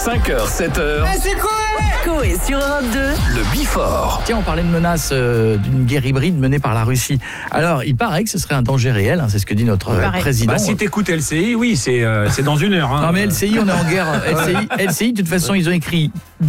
5h, 7h. C'est quoi? Coé sur Europe 2. Le Bifort. Tiens, on parlait de menace d'une guerre hybride menée par la Russie. Alors, il paraît que ce serait un danger réel, hein, c'est ce que dit notre président. Bah, si t'écoutes LCI, oui, c'est dans une heure. Hein. Non mais LCI, on est en guerre. LCI, de toute façon, ils ont écrit